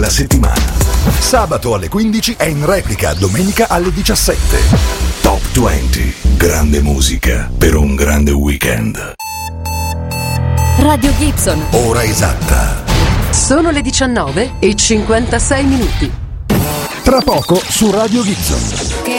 la settimana. Sabato alle 15 e in replica domenica alle 17. Top 20. Grande musica per un grande weekend. Radio Gibson. Ora esatta. Sono le 19:56. Tra poco su Radio Gibson.